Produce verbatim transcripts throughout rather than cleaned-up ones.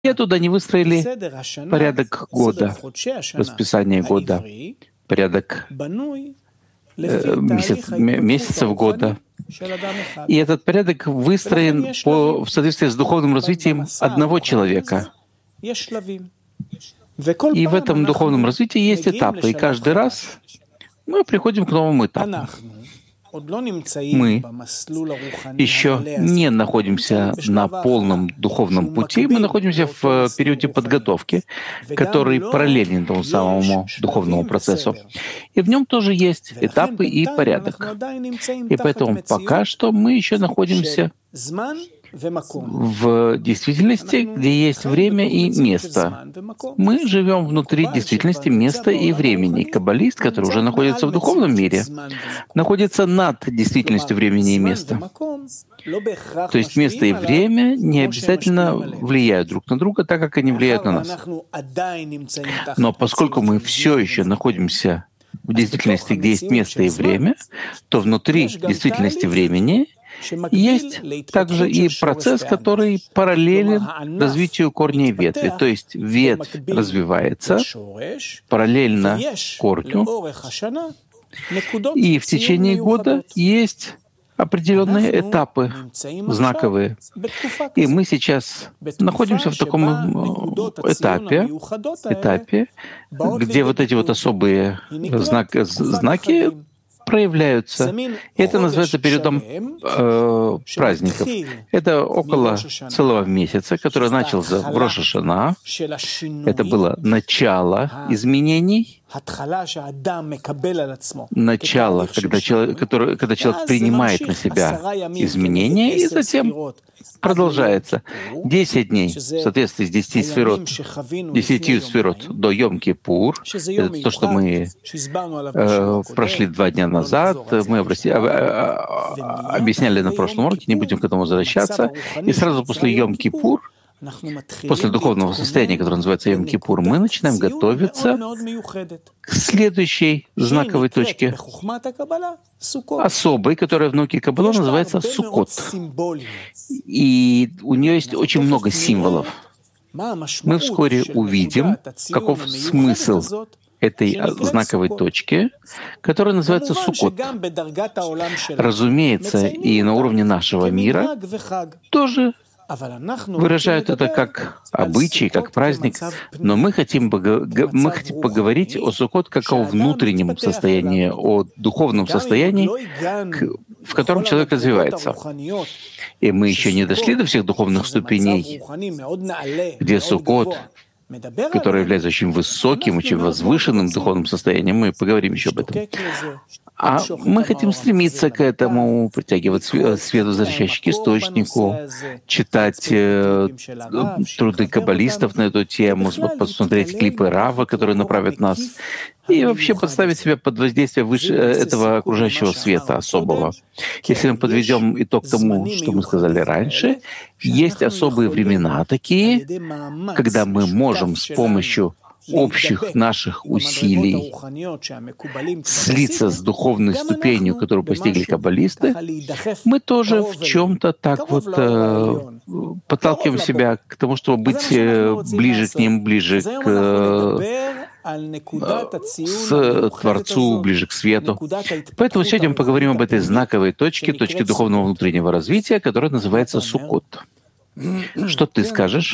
И оттуда они выстроили порядок года, расписание года, порядок э, месяц, месяцев года. И этот порядок выстроен по, в соответствии с духовным развитием одного человека. И в этом духовном развитии есть этапы. И каждый раз мы приходим к новому этапу. Мы еще не находимся на полном духовном пути, мы находимся в периоде подготовки, который параллелен тому самому духовному процессу. И в нем тоже есть этапы и порядок. И поэтому пока что мы еще находимся в действительности, где есть время и место. Мы живем внутри действительности места и времени. Каббалист, который уже находится в духовном мире, находится над действительностью времени и места. То есть место и время не обязательно влияют друг на друга, так как они влияют на нас. Но поскольку мы все еще находимся в действительности, где есть место и время, то внутри действительности времени есть также и процесс, который параллелен развитию корня и ветви. То есть ветвь развивается параллельно корню, и в течение года есть определенные этапы знаковые. И мы сейчас находимся в таком этапе, этапе, где вот эти вот особые знак, знаки проявляются. И это называется периодом э, праздников. Это около целого месяца, который начался в Рош ха-Шана. Это было начало изменений, начало, когда человек, который, когда человек принимает на себя изменения, и затем продолжается. Десять дней в соответствии с десяти сферот, десятью сферот до Йом-Кипур. Это то, что мы э, прошли два дня назад. Мы обрати, об, об, объясняли на прошлом уроке, не будем к этому возвращаться. И сразу после Йом-Кипур, после духовного состояния, которое называется Йом-Кипур, мы начинаем готовиться к следующей знаковой точке, особой, которая в науке Каббала называется Суккот. И у нее есть очень много символов. Мы вскоре увидим, каков смысл этой знаковой точки, которая называется Суккот. Разумеется, и на уровне нашего мира тоже выражают это как обычай, как праздник, но мы хотим, мы хотим поговорить о Суккот как о внутреннем состоянии, о духовном состоянии, в котором человек развивается. И мы еще не дошли до всех духовных ступеней, где Суккот, который является очень высоким, очень возвышенным духовным состоянием. Мы поговорим еще об этом. А мы хотим стремиться к этому, притягивать свет, возвращающий к источнику, читать э, труды каббалистов на эту тему, посмотреть клипы Рава, которые направят нас, и вообще подставить себя под воздействие выше этого окружающего света особого. Если мы подведем итог тому, что мы сказали раньше, есть особые времена такие, когда мы можем с помощью общих наших усилий слиться с духовной ступенью, которую постигли каббалисты, мы тоже в чем-то так вот э, подталкиваем себя к тому, чтобы быть э, ближе к ним, ближе к э, с Творцу, ближе к свету. Поэтому сегодня мы поговорим об этой знаковой точке, точке духовного внутреннего развития, которая называется Суккот. Что ты скажешь?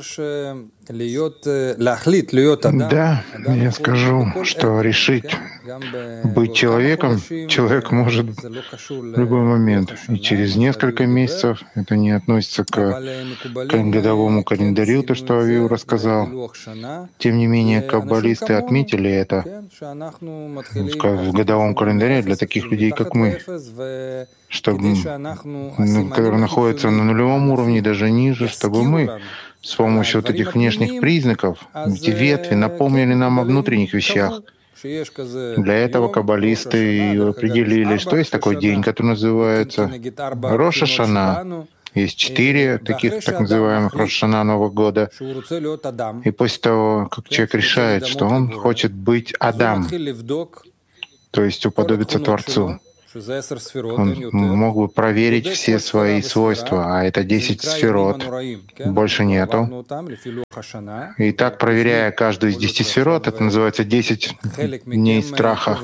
Да, я скажу, что решить быть человеком человек может в любой момент. И через несколько месяцев, это не относится к годовому календарю, то, что Авиу рассказал. Тем не менее, каббалисты отметили это в годовом календаре для таких людей, как мы, чтобы, которые находятся на нулевом уровне, даже ниже, чтобы мы с помощью вот этих внешних признаков, эти ветви, напомнили нам о внутренних вещах. Для этого каббалисты определили, что есть такой день, который называется Рош ха-Шана. Есть четыре таких так называемых Рош ха-Шана Нового года. И после того, как человек решает, что он хочет быть Адам, то есть уподобиться Творцу, Он мог бы проверить все свои свойства, а это десять сферот, больше нету. И так, проверяя каждую из десяти сферот, это называется десять дней страха.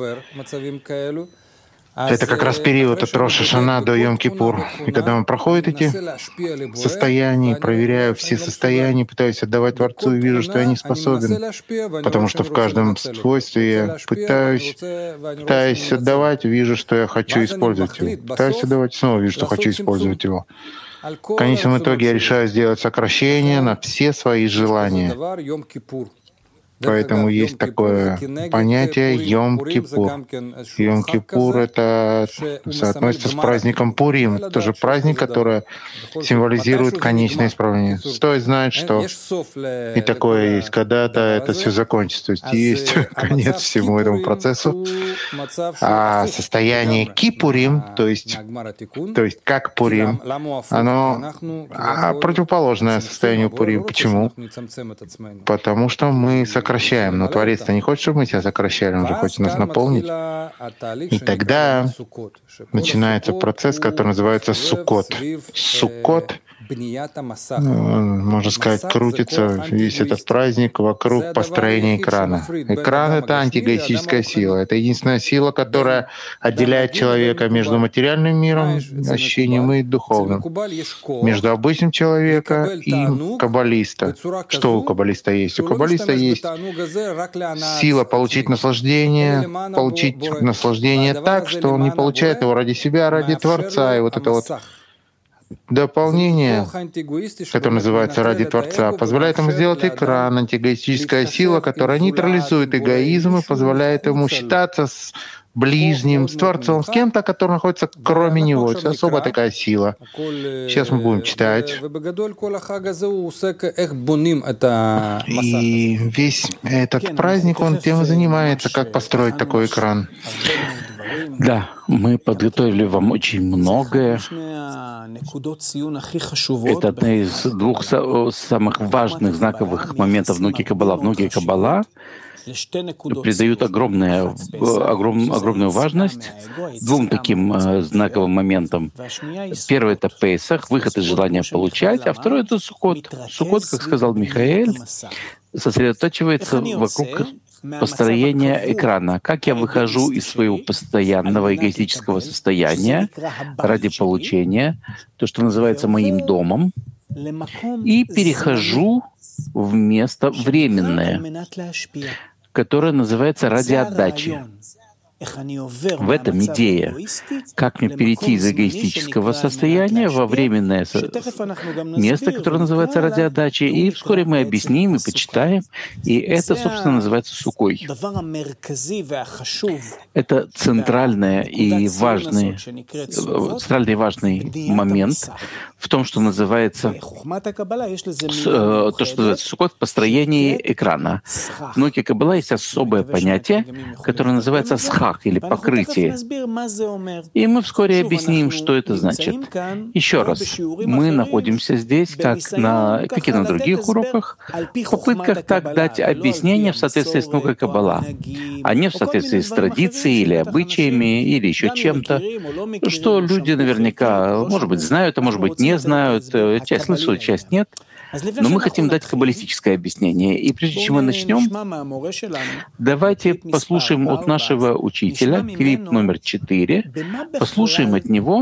Это как раз период от Рош ха-Шана до Йом-Кипур. И когда он проходит эти состояния, проверяю все состояния, пытаюсь отдавать Творцу и вижу, что я не способен. Потому что в каждом свойстве я пытаюсь, пытаюсь отдавать, вижу, что я хочу использовать его. Пытаюсь отдавать, снова вижу, что хочу использовать его. В конечном итоге я решаю сделать сокращение на все свои желания. Поэтому есть такое понятие Йом-Кипур. Йом-Кипур — это соотносится с праздником Пурим. Это тоже праздник, который символизирует конечное исправление. Стоит знать, что и такое есть. Когда-то это все закончится. То есть есть конец всему этому процессу. А состояние Кипурим, то есть, то есть как Пурим, оно противоположное состоянию Пурим. Почему? Потому что мы сокращаем. Сокращаем, но Творец-то не хочет, чтобы мы себя сокращали, он же хочет нас наполнить. И тогда начинается процесс, который называется Суккот. Суккот, можно сказать, крутится весь этот праздник вокруг построения экрана. Экран — это антиэгоистическая сила. Это единственная сила, которая отделяет человека между материальным миром, ощущением, и духовным. Между обычным человеком и каббалиста. Что у каббалиста есть? У каббалиста есть сила получить наслаждение, получить наслаждение так, что он не получает его ради себя, а ради Творца. И вот это вот дополнение, которое называется «ради Творца», позволяет ему сделать экран, антиэгоистическая сила, которая нейтрализует эгоизм и позволяет ему считаться с ближним, с Творцом, с кем-то, который находится кроме него. Это особая такая сила. Сейчас мы будем читать. И весь этот праздник, он тем и занимается, как построить такой экран. Да, мы подготовили вам очень многое. Это одна из двух самых важных знаковых моментов в науке Каббала. В науке Каббала придают огромную, огром, огромную важность двум таким э, знаковым моментам. Первый — это Песах, выход из желания получать, а второй — это Суккот. Суккот, как сказал Михаэль, сосредотачивается вокруг построения экрана. Как я выхожу из своего постоянного эгоистического состояния ради получения, то, что называется моим домом, и перехожу в место временное, которое называется ради отдачи. В этом идея, как мне перейти из эгоистического состояния во временное со... место, которое называется ради отдачи, и вскоре мы объясним и почитаем, и это, собственно, называется сукой. Это центральный и важный, центральный и важный момент в том, что называется, то, что называется сукот, в построении экрана. В науке Каббала есть особое понятие, которое называется схак, или покрытие. И мы вскоре объясним, что это значит. Еще раз, мы находимся здесь, как, на, как и на других уроках, в попытках так дать объяснение в соответствии с наукой Каббала, а не в соответствии с традицией или обычаями, или еще чем-то, что люди наверняка, может быть, знают, а может быть, не знают, часть слышат, часть нет. Но мы хотим дать каббалистическое объяснение. И прежде чем мы начнем, давайте послушаем от нашего учителя, клип номер четыре, послушаем от него,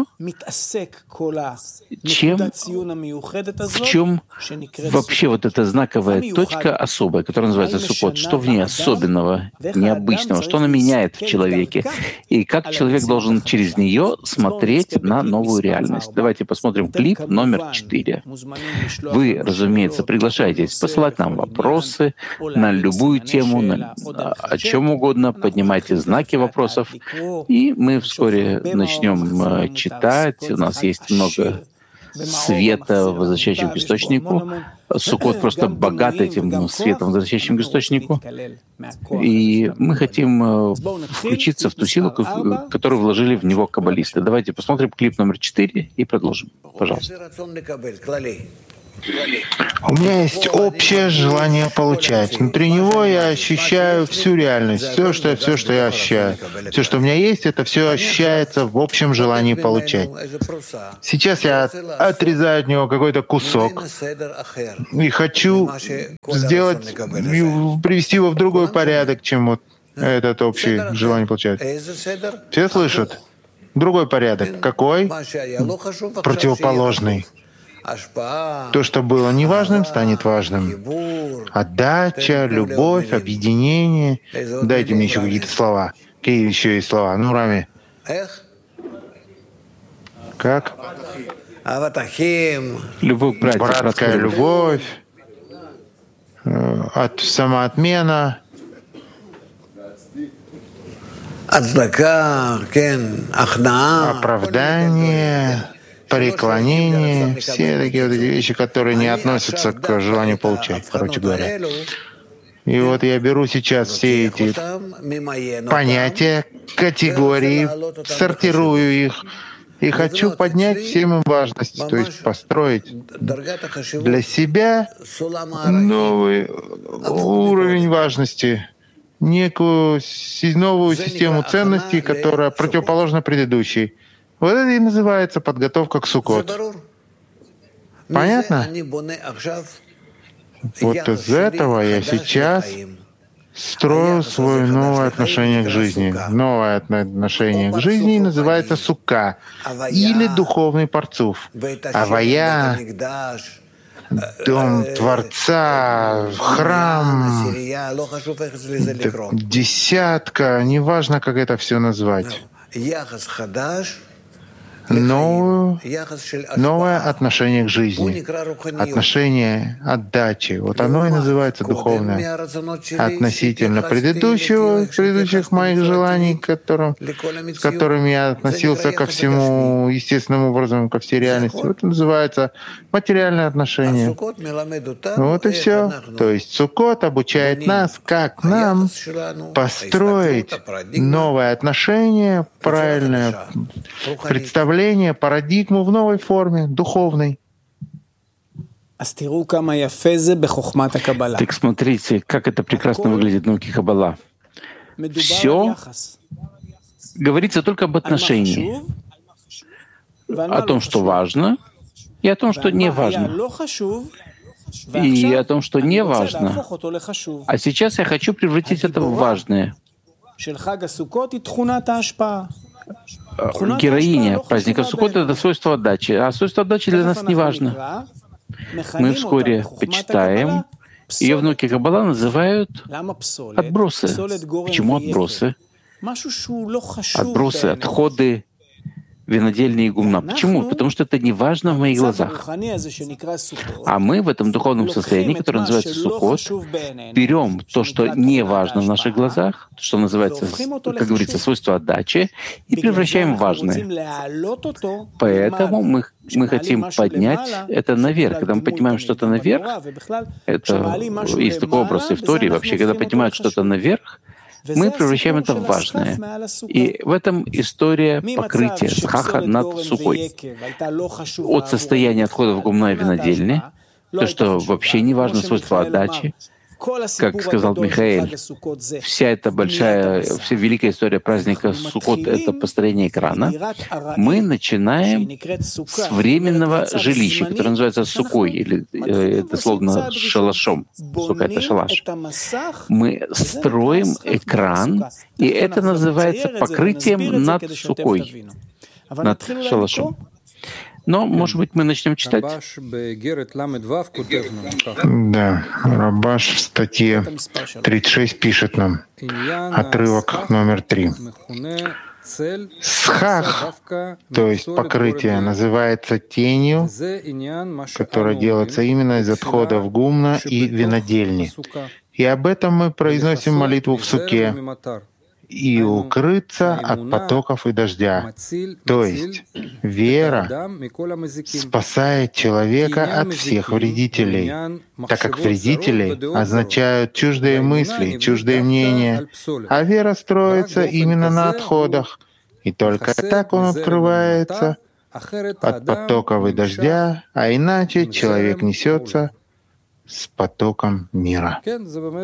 чем, в чем вообще вот эта знаковая точка особая, которая называется Суккот, что в ней особенного, необычного, что она меняет в человеке, и как человек должен через нее смотреть на новую реальность. Давайте посмотрим клип номер четыре. Вы, разумеется, приглашайтесь посылать нам вопросы на любую тему, на, о чем угодно, поднимайте знаки вопросов, и мы вскоре начнем читать. У нас есть много света, возвращающим к источнику. Суккот просто богат этим светом, возвращающим к источнику. И мы хотим включиться в ту силу, которую вложили в него каббалисты. Давайте посмотрим клип номер четыре и продолжим. Пожалуйста. У меня есть общее желание получать. Внутри него я ощущаю всю реальность, все, что, все, что я ощущаю. Все, что у меня есть, это все ощущается в общем желании получать. Сейчас я отрезаю от него какой-то кусок и хочу сделать, привести его в другой порядок, чем вот этот общий желание получать. Все слышат? Другой порядок. Какой? Противоположный. То, что было неважным, станет важным. Отдача, любовь, объединение. Дайте мне еще какие-то слова. Какие еще есть слова? Ну, Рами. Как? Любовь, братья, братская любовь, от самоотмена, оправдание, преклонение, все такие вот эти вещи, которые не относятся к желанию получать, короче говоря. И вот я беру сейчас все эти понятия, категории, сортирую их и хочу поднять всем им важность, то есть построить для себя новый уровень важности, некую новую систему ценностей, которая противоположна предыдущей. Вот это и называется подготовка к Суккот. Понятно? Вот из этого я сейчас строю свое новое отношение к жизни. Новое отношение к жизни называется Сукка или духовный парцуф. Авая, дом Творца, храм, десятка, неважно, как это все назвать. Новую, новое отношение к жизни, отношение отдачи. Вот оно и называется духовное. Относительно предыдущего, предыдущих моих желаний, которым, с которыми я относился ко всему естественным образом, ко всей реальности. Вот это называется материальное отношение. Вот и все. То есть Суккот обучает нас, как нам построить новое отношение, правильное представление, парадигму в новой форме, духовной. Так смотрите, как это прекрасно выглядит в науке Каббала. Все говорится только об отношении, о том, что важно, и о том, что не важно. И о том, что не важно. А сейчас я хочу превратить это в важное. Героиня праздника Суккот — это свойство отдачи, а свойство отдачи для нас не важно. Мы вскоре почитаем, ее в науке Каббала называют отбросы. Почему отбросы? Отбросы, отходы, винодельные гумна. Почему? Потому что это не важно в моих глазах. А мы в этом духовном состоянии, которое называется Суккот, берем то, что не важно в наших глазах, то, что называется, как говорится, свойство отдачи, и превращаем в важное. Поэтому мы, мы хотим поднять это наверх. Когда мы поднимаем что-то наверх, это есть такой образ и в Торе, вообще, когда поднимают что-то наверх, мы превращаем это в важное. И в этом история покрытия схаха над Суккой. От состояния отходов гумна и винодельни, то, что вообще не важно, свойство отдачи, как сказал Михаэль, вся эта большая, вся великая история праздника Суккот — это построение экрана. Мы начинаем с временного жилища, которое называется Суккой, или э, это словно шалашом. Сука — это шалаш. Мы строим экран, и это называется покрытием над Суккой, над шалашом. Но, может быть, мы начнем читать. Да, Рабаш в статье тридцать шесть пишет нам, отрывок номер три. Схах, то есть покрытие, называется тенью, которая делается именно из отходов гумна и винодельни. И об этом мы произносим молитву в Суке. И укрыться от потоков и дождя. То есть вера спасает человека от всех вредителей, так как вредители означают чуждые мысли, чуждые мнения, а вера строится именно на отходах. И только так он открывается от потоков и дождя, а иначе человек несется с потоком мира. Да,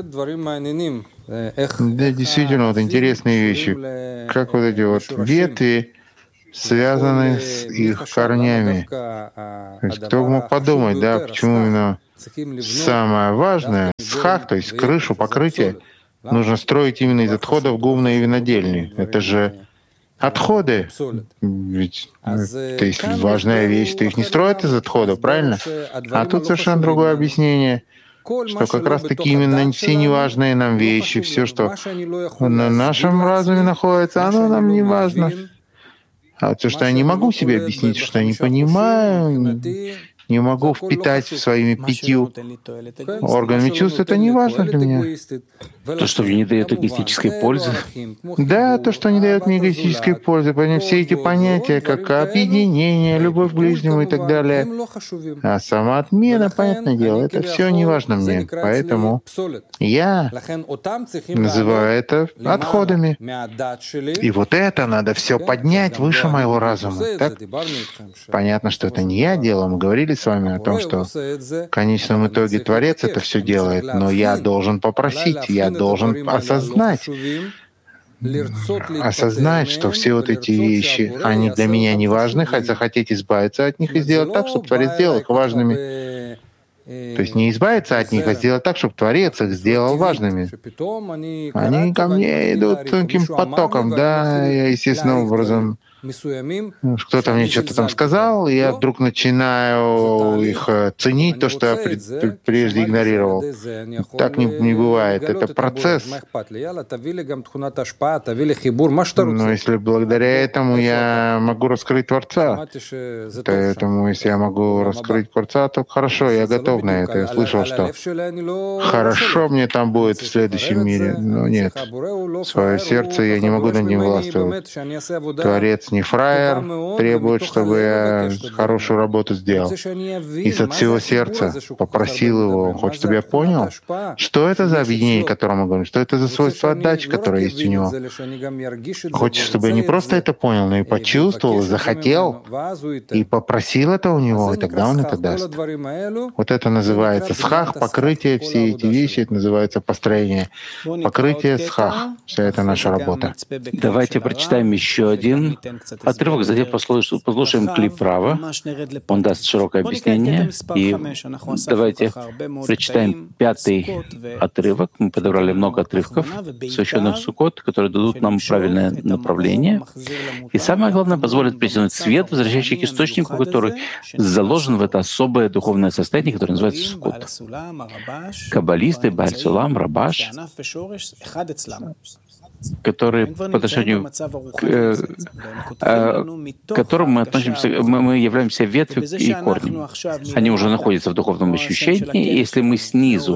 действительно, вот интересные вещи, как вот эти вот ветви связаны с их корнями. То есть кто мог подумать, да, почему именно самое важное, схах, то есть крышу, покрытие, нужно строить именно из отходов гумной и винодельни. Это же отходы. Ведь это если важная вещь, то их не строят из отходов, правильно? А тут совершенно другое объяснение, что как раз-таки именно все неважные нам вещи, все, что на нашем разуме находится, оно нам не важно. А то, что я не могу себе объяснить, что я не понимаю, не могу впитать своими пятью органами чувств, это не важно для меня. То, что мне не дает эгоистической пользы. Да, то, что не дает мне эгоистической пользы. Поэтому все эти понятия, как объединение, любовь к ближнему и так далее, а самоотмена, понятное дело, это все не важно мне. Поэтому я называю это отходами. И вот это надо все поднять выше моего разума. Так? Понятно, что это не я делаю. Мы говорили с вами о том, что в конечном итоге Творец это все делает, но я должен попросить, я должен осознать, осознать, что все вот эти вещи, они для меня не важны, хоть захотеть избавиться от них и сделать так, чтобы Творец сделал их важными. То есть не избавиться от них, а сделать так, чтобы Творец их сделал важными. Они ко мне идут таким потоком, да, я естественным образом. Кто-то мне что-то там сказал, и я вдруг начинаю их ценить, то, что я прежде игнорировал. Так не, не бывает. Это процесс. Но если благодаря этому я могу раскрыть Творца, поэтому если я могу раскрыть Творца, то хорошо, я готов на это. Я слышал, что хорошо мне там будет в следующем мире. Но нет, свое сердце я не могу над ним властвовать. Творец не фраер, требует, чтобы я хорошую работу сделал. И от всего сердца попросил его, он хочет, чтобы я понял, что это за объединение, о котором мы говорим, что это за свойство отдачи, которое есть у него. Хочет, чтобы я не просто это понял, но и почувствовал, и захотел, и попросил это у него, и тогда он это даст. Вот это называется схах, покрытие, все эти вещи, это называется построение. Покрытие, схах, вся это наша работа. Давайте прочитаем еще один отрывок, затем послушаем, послушаем клип Рава. Он даст широкое объяснение. И давайте прочитаем пятый отрывок. Мы подобрали много отрывков, посвященных Суккот, которые дадут нам правильное направление. И самое главное, позволит притянуть свет, возвращающий к источнику, который заложен в это особое духовное состояние, которое называется Суккот. Каббалисты, Бааль Сулам, Рабаш, которые по отношению к э, э, которым мы относимся, мы, мы являемся ветвью и корнем. Они уже находятся в духовном ощущении, и если мы снизу,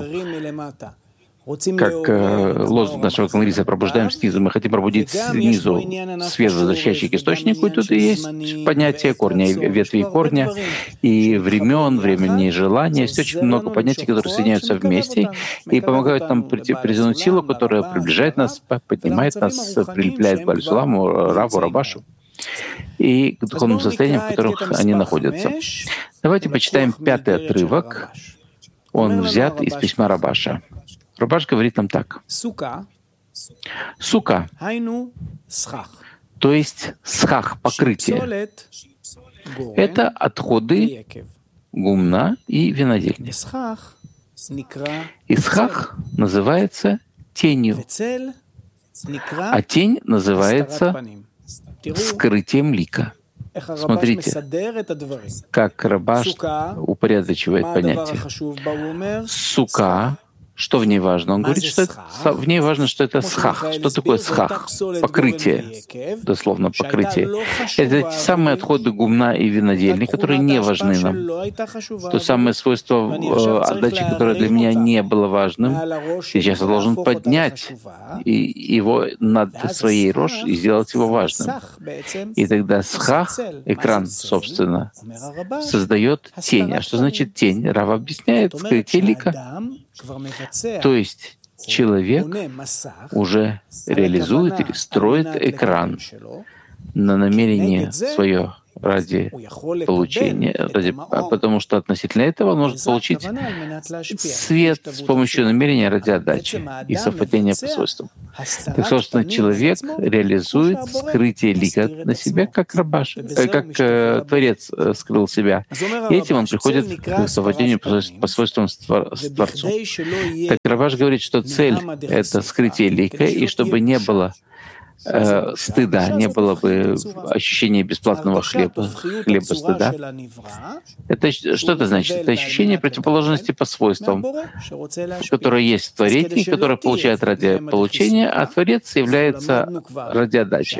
как э, лозунг нашего конгресса, пробуждаем снизу, мы хотим пробудить снизу свет, возвращающий к источнику, и тут и есть понятие корня, ветви и корня, и времен, времени и желания. Есть очень много понятий, которые соединяются вместе и помогают нам притянуть силу, которая приближает нас, поднимает нас, прилепляет к Бааль Суламу, Раву, Рабашу и к духовным состояниям, в которых они находятся. Давайте почитаем пятый отрывок. Он взят из письма Рабаша. Рабаш говорит нам так. Сука, то есть схах, покрытие, это отходы гумна и винодельни. И схах называется тенью, а тень называется скрытием лика. Смотрите, как Рабаш упорядочивает понятие. Сука, что в ней важно? Он говорит, что это, в ней важно, что это схах. Что такое схах? Покрытие, дословно покрытие. Это те самые отходы гумна и винодельни, которые не важны нам. То самое свойство э, отдачи, которое для меня не было важным, сейчас я должен поднять и, его над своей рожь и сделать его важным. И тогда схах, экран, собственно, создает тень. А что значит тень? Рав объясняет, скрытие лика. То есть человек уже реализует или строит экран на намерение свое ради получения, ради, потому что относительно этого он может получить свет с помощью намерения ради отдачи и совпадения по свойствам. Так, собственно, человек реализует скрытие лика на себя, как рабаш, э, как э, Творец э, скрыл себя. И этим он приходит к совпадению по, по свойствам с, твор, с Творцом. Так Рабаш говорит, что цель — это скрытие лика, и чтобы не было э, стыда, не было бы ощущения бесплатного хлеба, хлеба стыда. Это, что это значит? Это ощущение противоположности по свойствам, которое есть в творении, которое получает ради получения, а Творец является ради отдачи.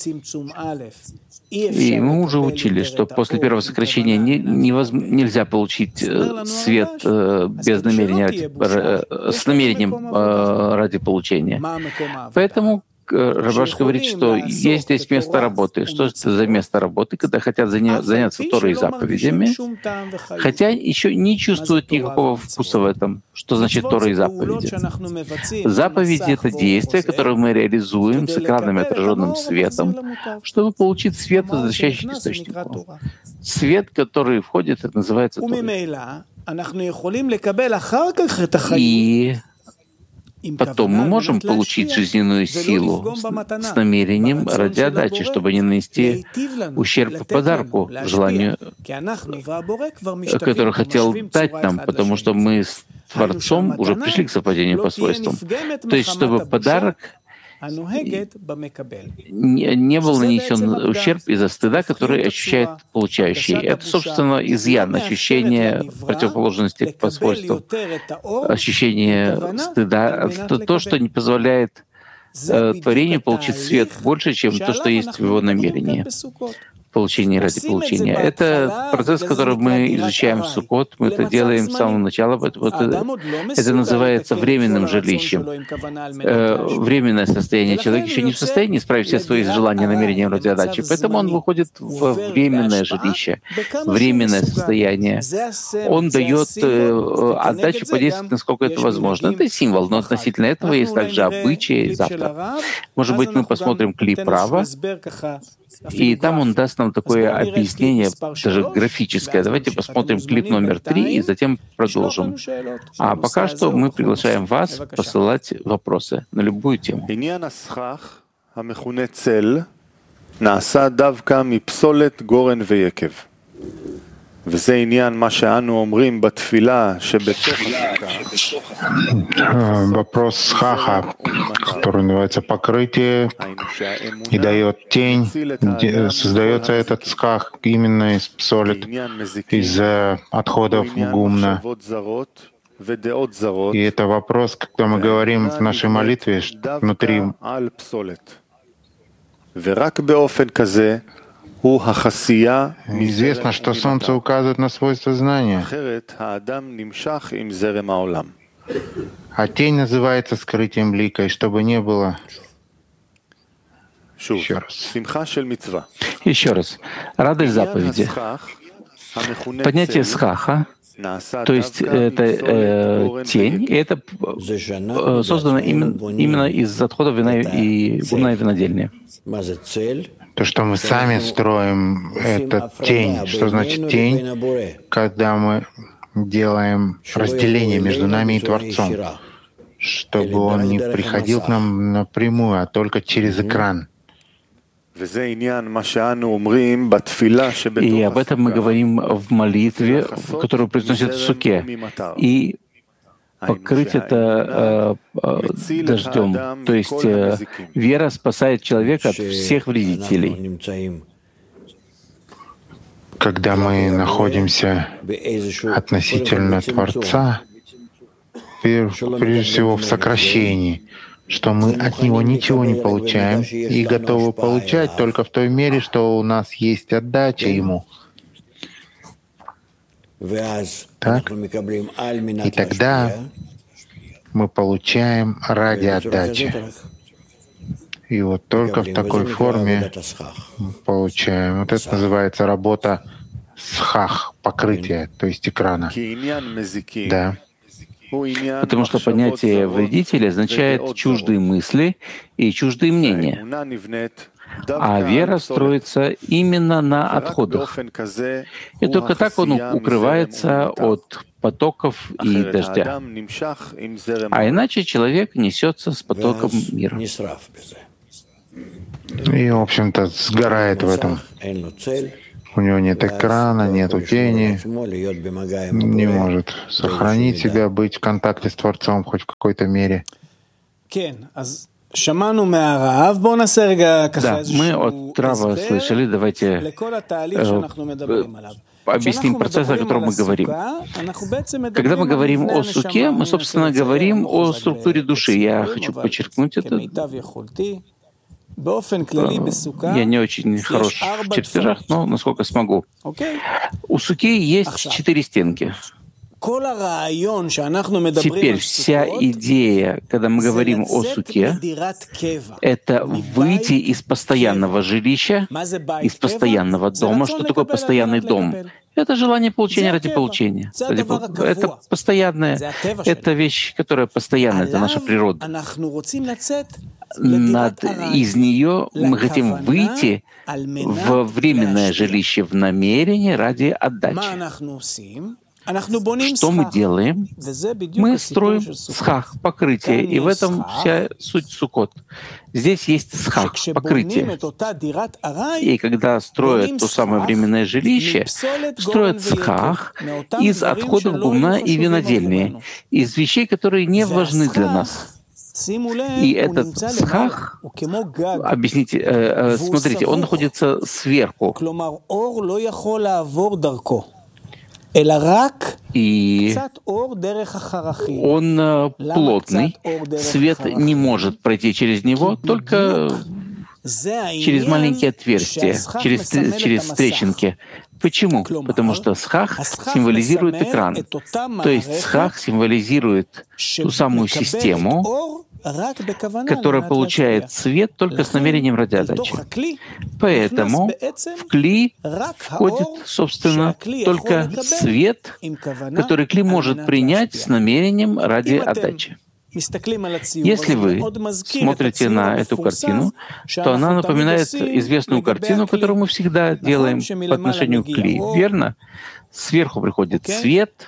И мы уже учили, что после первого сокращения не, невоз... нельзя получить свет э, без намерения ради, э, с намерением э, ради получения. Поэтому Рабаш говорит, что есть здесь место работы. Что это за место работы, когда хотят заняться Торой и заповедями, хотя еще не чувствуют никакого вкуса в этом. Что значит Тора и заповеди? Заповеди — это действия, которые мы реализуем с экранным отраженным светом, чтобы получить свет, возвращающий к источнику. Свет, который входит, это называется Торой. И потом мы можем получить жизненную силу с намерением ради отдачи, чтобы не нанести ущерб подарку, желанию, который хотел дать нам, потому что мы с Творцом уже пришли к совпадению по свойствам. То есть, чтобы подарок не, не был нанесен ущерб из-за стыда, который ощущает получающий. Это, собственно, изъян, ощущение противоположности по свойствам, ощущение стыда, то, то что не позволяет э, творению получить свет больше, чем то, что есть в его намерении. Получение ради получения. Это процесс, который мы изучаем в Суккот. Мы это делаем с самого начала. Вот это, это называется временным жилищем. Э, временное состояние. Человек еще не в состоянии исправить все свои желания, намерения ради отдачи. Поэтому он выходит в временное жилище, временное состояние. Он дает э, отдачу подействовать, насколько это возможно. Это символ, но относительно этого есть также обычаи. Завтра, может быть, мы посмотрим клип Рава, и там он даст нам такое объяснение, даже графическое. Давайте посмотрим клип номер три и затем продолжим. А пока что мы приглашаем вас посылать вопросы на любую тему. וזה עניין מה שאנו אומרים בתפילה שבתוך вопрос схаха, который называется покрытие и дает тень. Создается этот схах именно из псолит, из отходов гумна. И это вопрос, когда мы говорим в нашей молитве внутри. Известно, что Солнце указывает на свойства знания, а тень называется скрытием лика, и чтобы не было... Еще раз. Еще раз. Радость заповеди. Поднятие схаха, то есть это э, тень, и это э, создано именно, именно из отходов вина и гумна и винодельни. То, что мы сами строим, это тень. Что значит тень? Когда мы делаем разделение между нами и Творцом, чтобы он не приходил к нам напрямую, а только через экран. И об этом мы говорим в молитве, которую произносят в суке. И покрыть это э, э, дождем. То есть э, вера спасает человека от всех вредителей. Когда мы находимся относительно Творца, прежде всего в сокращении, что мы от Него ничего не получаем и готовы получать только в той мере, что у нас есть отдача Ему. Так? И тогда мы получаем ради отдачи. И вот только в такой форме мы получаем. Вот это называется работа схах, покрытие, то есть экрана. Да. Потому что понятие вредителя означает чуждые мысли и чуждые мнения. А вера строится именно на отходах. И только так он укрывается от потоков и дождя. А иначе человек несется с потоком мира. И, в общем-то, сгорает в этом. У него нет экрана, нет тени, не может сохранить себя, быть в контакте с Творцом хоть в какой-то мере. Да, мы от Рава слышали, давайте э, объясним процесс, о котором мы говорим. Когда мы говорим о суке, мы, собственно, говорим о структуре души. Я хочу подчеркнуть это. Я не очень хорош в чертежах, но насколько смогу. У суки есть четыре стенки. Теперь вся идея, когда мы говорим о суке, это выйти из постоянного жилища, из постоянного дома. Что такое постоянный дом? Это желание получения ради получения. Это постоянное, это вещь, которая постоянная, это наша природа. Над, из нее мы хотим выйти в временное жилище, в намерение ради отдачи. Что мы делаем? Мы строим схах, покрытие, и в этом вся суть суккот. Здесь есть схах, покрытие. И когда строят то самое временное жилище, строят схах из отходов гумна и винодельни, из вещей, которые не важны для нас. И этот схах, объясните, э, э, смотрите, он находится сверху. И он плотный, свет не может пройти через него, только через маленькие отверстия, через, через трещинки. Почему? Потому что схах символизирует экран. То есть схах символизирует ту самую систему, которая получает свет только с намерением ради отдачи. Поэтому в кли входит, собственно, только свет, который кли может принять с намерением ради отдачи. Если вы смотрите на эту картину, то она напоминает известную картину, которую мы всегда делаем по отношению к кли, верно? Сверху приходит свет,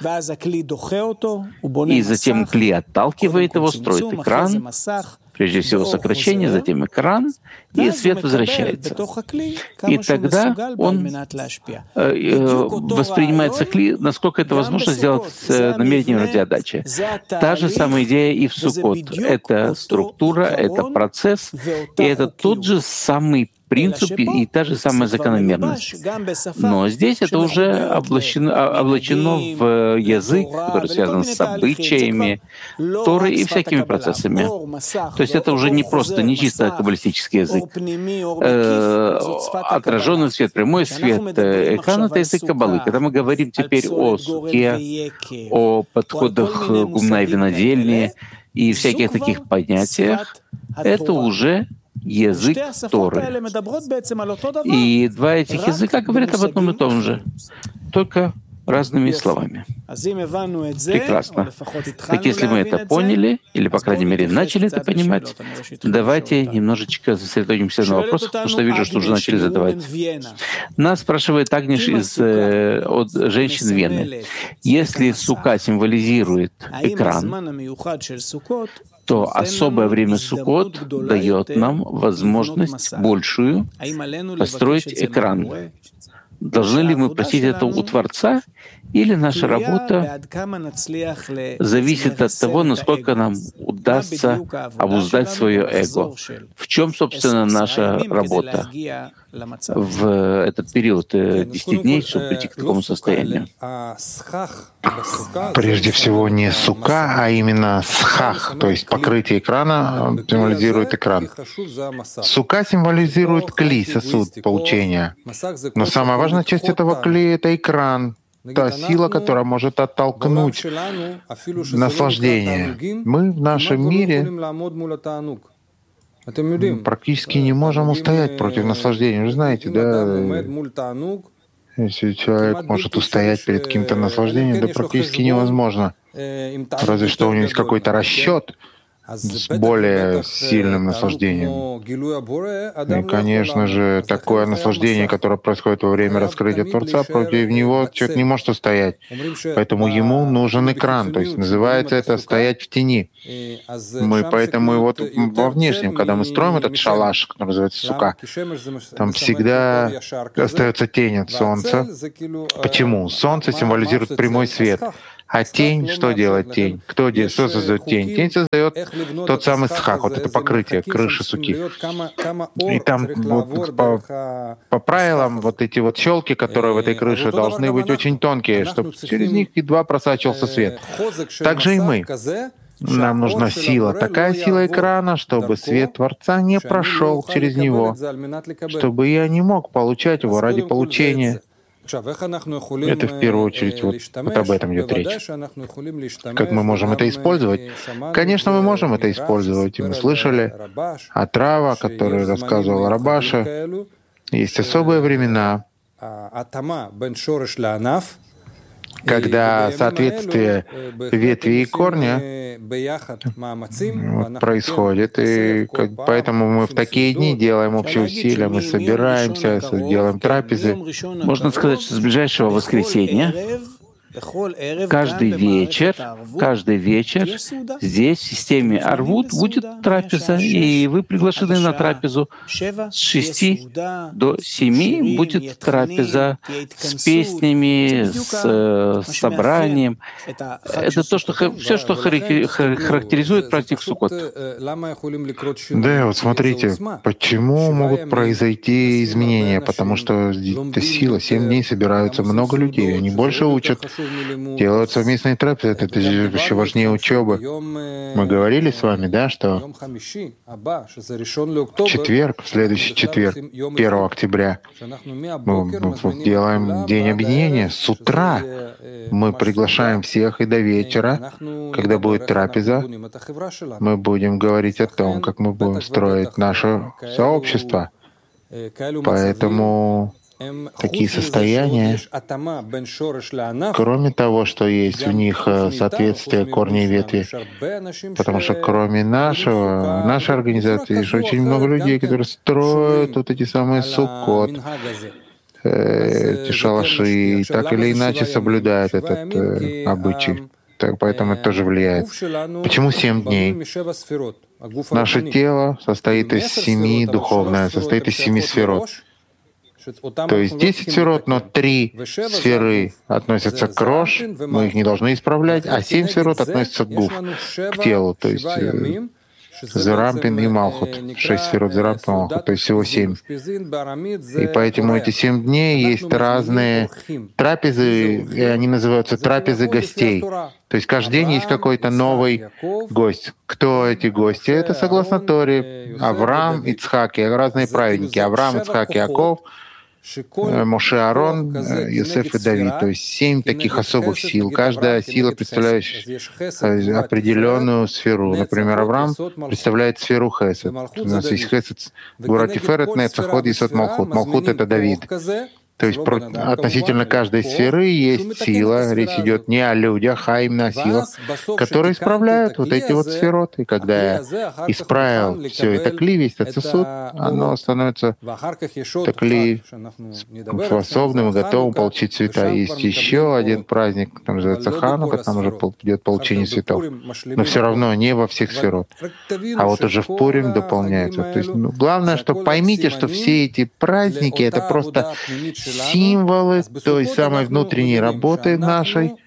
и затем кли отталкивает его, строит экран, прежде всего сокращение, затем экран, и свет возвращается. И тогда он э, воспринимается кли, насколько это возможно сделать с намерением ради отдачи. Та же самая идея и в суккот. Это структура, это процесс, и это тот же самый принцип и та же самая закономерность. Но здесь это уже облачено, облачено в язык, который связан с обычаями Торы и всякими процессами. То есть это уже не просто, не чисто каббалистический язык. Э, отраженный свет, прямой свет, экран — это язык каббалы. Когда мы говорим теперь о суке, о подходах гумна и винодельни и всяких таких понятиях, это уже язык Торы. И два этих языка говорят об одном и том же, только разными словами. Прекрасно. Так если мы это поняли, или, по крайней мере, начали это понимать, давайте немножечко сосредоточимся на вопросах, потому что вижу, что уже начали задавать. Нас спрашивает Агниш из, э, от женщин Вены. Если сука символизирует экран, то особое время Суккот дает нам возможность большую построить экран. Должны ли мы просить это у Творца, или наша работа зависит от того, насколько нам удастся обуздать свое эго? В чем, собственно, наша работа в этот период десяти дней, чтобы прийти к такому состоянию? Прежде всего не сука, а именно схах, то есть покрытие экрана символизирует экран. Сука символизирует кли, сосуд получения. Но самая важная часть этого кли — это экран, та сила, которая может оттолкнуть наслаждение. Мы в нашем мире практически не можем устоять против наслаждения. Вы знаете, да? Если человек может устоять перед каким-то наслаждением, это практически невозможно. Разве что у него есть какой-то расчет, с более сильным наслаждением. И, конечно же, такое наслаждение, которое происходит во время раскрытия Творца, против него человек не может устоять. Поэтому ему нужен экран, то есть называется это «стоять в тени». Мы поэтому и вот во внешнем, когда мы строим этот шалаш, который называется сука, там всегда остается тень от солнца. Почему? Солнце символизирует прямой свет. А тень, что делает тень? Кто, что создает тень? Тень создает тот самый схак, вот это покрытие крыши суки. И там вот, по, по правилам вот эти вот щелки, которые в этой крыше, должны быть очень тонкие, чтобы через них едва просачивался свет. Так же и мы. Нам нужна сила, такая сила экрана, чтобы свет Творца не прошел через него, чтобы я не мог получать его ради получения. Это в первую очередь вот, вот об этом идет речь. Как мы можем это использовать? Конечно, мы можем это использовать. И мы слышали от Рава, который рассказывал о Рабаше. Есть особые времена, когда соответствие ветви и корня вот, происходит. И как, поэтому мы в такие дни делаем общие усилия, мы собираемся, делаем трапезы. Можно сказать, что с ближайшего воскресенья каждый вечер, каждый вечер здесь, в системе Арвут, будет трапеза, и вы приглашены на трапезу. С шести до семи будет трапеза с песнями, с собранием. Это то, что, все, что характеризует праздник Суккот. Да, вот смотрите, почему могут произойти изменения? Потому что это сила, семь дней собираются много людей, они больше учат, делают совместные трапезы, это еще важнее учебы. Мы говорили с вами, да, что в четверг, в следующий четверг, первого октября, мы делаем День объединения. С утра мы приглашаем всех, и до вечера, когда будет трапеза, мы будем говорить о том, как мы будем строить наше сообщество. Поэтому такие состояния, кроме того, что есть у них соответствие корней и ветви, потому что кроме нашего, нашей организации есть очень много людей, которые строят вот эти самые суккот, эти шалаши, и так или иначе соблюдают этот э, обычай. Так, поэтому это тоже влияет. Почему семь дней? Наше тело состоит из семи, духовное, состоит из семи сферот. То есть десять сферот, но три сферы относятся к рош, мы их не должны исправлять, а семь сферот относятся к гуф, к телу, то есть Зерампин и Малхут, шесть сферот Зерампин и Малхут, то есть всего семь. И поэтому эти семь дней есть разные трапезы, и они называются трапезы гостей. То есть каждый день есть какой-то новый гость. Кто эти гости? Это согласно Торе Авраам, Ицхак и разные праведники. Авраам, Ицхак, Иаков, Моше, Аарон, Йосеф и Давид. То есть семь таких особых сил. Каждая сила представляет определенную сферу. Например, Авраам представляет сферу Хесед. У нас есть Хесед, Гвура Тиферет, Нецах, Ход, Есод, Малхут. Малхут — это Давид. То есть относительно каждой сферы есть сила. Речь идет не о людях, а именно о силах, которые исправляют вот эти вот сферот. И когда я исправил все это кли, весь этот сосуд, оно становится такли способным и готовым получить цвета. Есть еще один праздник, там называется Ханука, там уже идет получение цветов. Но все равно не во всех сферот. А вот уже в Пурим дополняется. То есть, ну, главное, что поймите, что все эти праздники — это просто символы той самой внутренней работы нашей.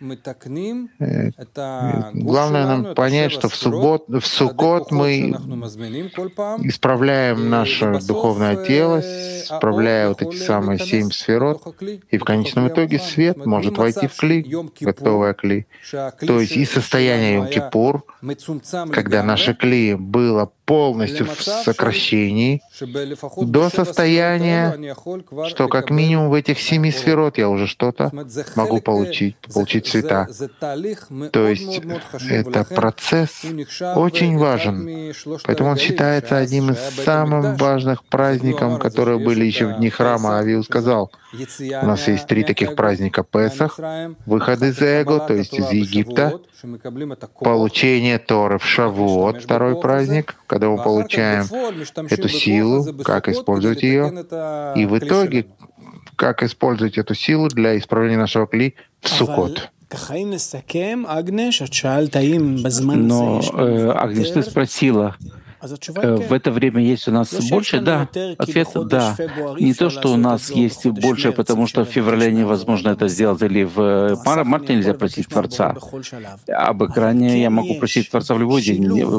Главное нам понять, что в, суббот, в Суккот мы исправляем наше духовное тело, исправляя вот эти самые семь сферот, и в конечном итоге свет может войти в кли, готовое кли. То есть и состояние Йом-Кипур, когда наше кли было полностью в сокращении, до состояния, что как минимум в этих семи сферот я уже что-то могу получить, получить цвета. То есть это процесс очень важен. Поэтому он считается одним из самых важных праздников, которые были еще в дни храма. Авиу сказал, у нас есть три таких праздника: Песах, выход из эго, то есть из Египта, получение Торы в Шавуот, второй праздник, когда мы получаем эту силу, как использовать ее, и в итоге, как использовать эту силу для исправления нашего кли в Суккот. Но, э, Агнеш, ты спросила, э, в это время есть у нас больше? Да. Ответ — да. Не то, что у нас есть больше, потому что в феврале невозможно это сделать, или в мар- марте нельзя просить Творца. Об экране я могу просить Творца в любой день.